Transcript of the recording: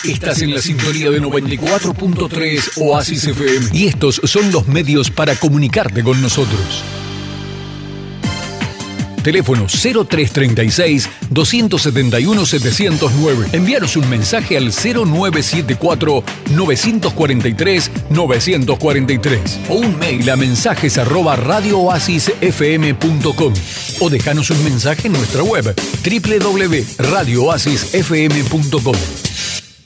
Estás en la sintonía de 94.3 Oasis FM y estos son los medios para comunicarte con nosotros. Teléfono 0336-271-709. Envíanos un mensaje al 0974-943-943 o un mail a mensajes@radiooasisfm.com o dejanos un mensaje en nuestra web www.radiooasisfm.com.